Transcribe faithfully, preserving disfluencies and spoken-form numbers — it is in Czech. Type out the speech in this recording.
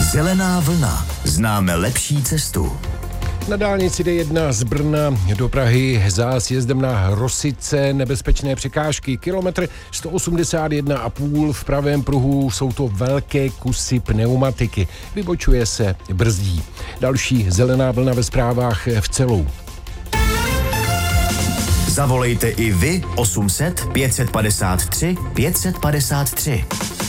Zelená vlna. Známe lepší cestu. Na dálnici D jedna z Brna do Prahy za sjezdem na Rosice nebezpečné překážky. Kilometr sto osmdesát jedna a půl v pravém pruhu, jsou to velké kusy pneumatiky. Vybočuje se, brzdí. Další zelená vlna ve zprávách v celou. Zavolejte i vy osm set pět set padesát tři pět set padesát tři.